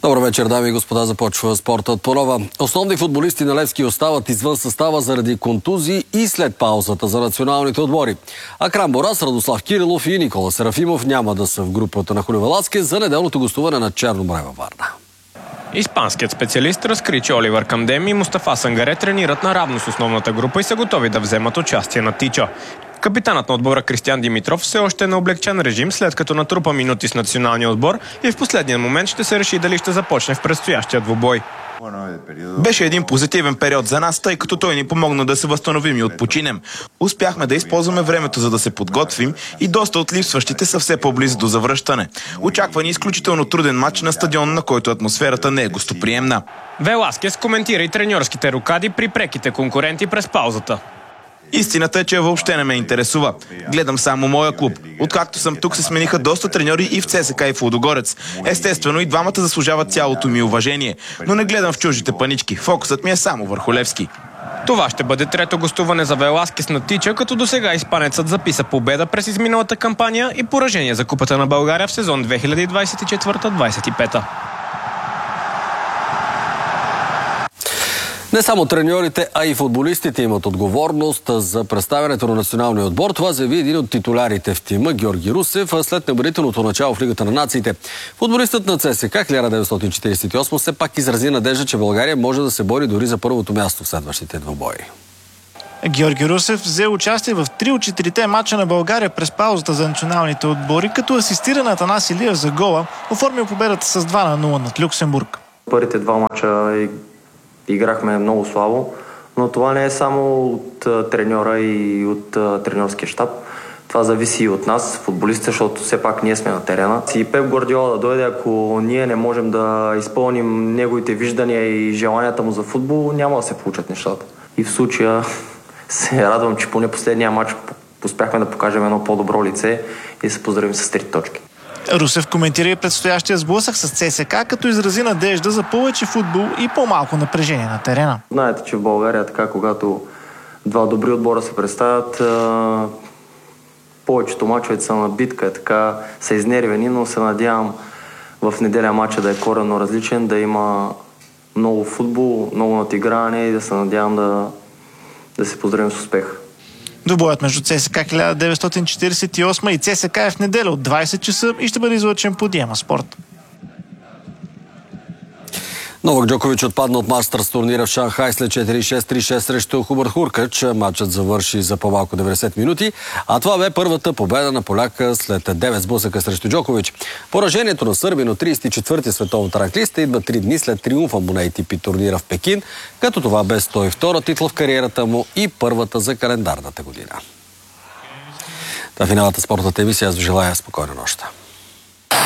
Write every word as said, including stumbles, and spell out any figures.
Добър вечер, дами и господа, започва спортът по нова. Основни футболисти на Левски остават извън състава заради контузии и след паузата за националните отбори. Акрам Борас, Радослав Кирилов и Никола Серафимов няма да са в групата на Хулевалацки за неделното гостуване на Черно море във Варна. Испанският специалист разкри, че Оливър Камдем и Мустафа Сангаре тренират наравно с основната група и са готови да вземат участие на Тича. Капитанът на отбора Кристиан Димитров все още е на облегчен режим, след като натрупа минути с националния отбор и в последния момент ще се реши дали ще започне в предстоящия двубой. Беше един позитивен период за нас, тъй като той ни помогна да се възстановим и отпочинем. Успяхме да използваме времето, за да се подготвим и доста от липсващите са все по-близо до завръщане. Очаква ни изключително труден матч на стадион, на който атмосферата не е гостоприемна. Веласкес коментира и треньорските рокади при преките конкуренти през паузата. Истината е, че въобще не ме интересува. Гледам само моя клуб. Откакто съм тук, се смениха доста треньори и в ЦСКА, и в Лудогорец. Естествено, и двамата заслужават цялото ми уважение. Но не гледам в чуждите панички. Фокусът ми е само върху Левски. Това ще бъде трето гостуване за Веласкес на Тича, като досега испанецът записа победа през изминалата кампания и поражение за Купата на България в сезон две хиляди двадесет и четвърта двадесет и пета. Не само треньорите, а и футболистите имат отговорност за представянето на националния отбор. Това заяви един от титулярите в тима, Георги Русев, след небарителното начало в Лигата на нациите. Футболистът на ЦСКА хиляда деветстотин четиридесет и осма все пак изрази надежда, че България може да се бори дори за първото място в следващите двубои. Георги Русев взе участие в три от четирите мача на България през паузата за националните отбори, като асистира на Атанас Илиев за гола, оформил победата с два на нула над Люксембург. Първите два мача играхме много слабо, но това не е само от а, треньора и от а, треньорския щаб. Това зависи и от нас, футболистите, защото все пак ние сме на терена. И Пеп Гвардиола да дойде, ако ние не можем да изпълним неговите виждания и желанията му за футбол, няма да се получат нещата. И в случая се радвам, че поне последния матч успяхме да покажем едно по-добро лице и да се поздравим с три точки. Русев коментира и предстоящия сблъсък с ЦСКА, като изрази надежда за повече футбол и по-малко напрежение на терена. Знаете, че в България така, когато два добри отбора се представят, повечето мачовете са на битка, така са изнервени, но се надявам в неделя матча да е коренно различен, да има много футбол, много надиграване и да се надявам да, да се поздравим с успех. Двубоят между ЦСКА хиляда деветстотин четиридесет и осма и ЦСКА е в неделя от двадесет часа и ще бъде излъчен по Диема Спорт. Новак Джокович отпадна от Мастърс турнира в Шанхай след четири шест три шест срещу Хубърт Хуркач. Матчът завърши за по-малко деветдесет минути, а това бе първата победа на поляка след девет сблъсъка срещу Джокович. Поражението на сърбин от тридесет и четвърти световната ранглиста идва три дни след триумфа му на ей ти пи турнира в Пекин, като това бе сто и втора титла в кариерата му и първата за календарната година. Та финалната спортната емисия, аз ви желая спокойна нощ.